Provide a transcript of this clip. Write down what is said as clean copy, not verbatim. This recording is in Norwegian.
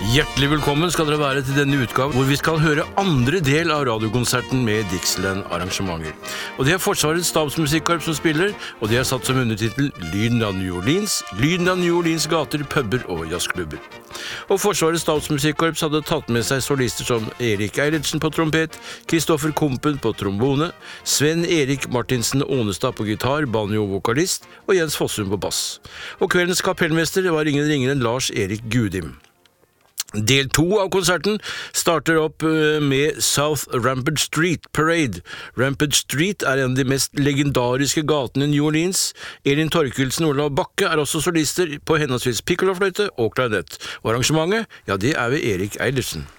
Hjertelig velkommen skal dere være til denne utgaven, hvor vi skal høre andre del av radiokonserten med Dixieland-arrangementer. Og det er Forsvarets stabsmusikkorps som spiller, og det er satt som undertitel Lyden av New Orleans gater, puber og jazzklubber. Og Forsvarets stabsmusikkorps hadde tatt med seg solister som Erik Eilertsen på trompet, Kristoffer Kumpen på trombone, Sven Erik Martinsen Ånestad på gitar, banjo-vokalist og Jens Fossum på bass. Og kveldens kapellmester var ingen ringere enn Lars Erik Gudim. Del 2 av konserten starter opp med South Rampart Street Parade. Rampart Street er en av de mest legendariske gatene i New Orleans. Elin Torkelsen og Olav Bakke er også solister på henholdsvis piccolofløyte og klarinett. Og arrangementet, ja, det er ved Erik Eilertsen.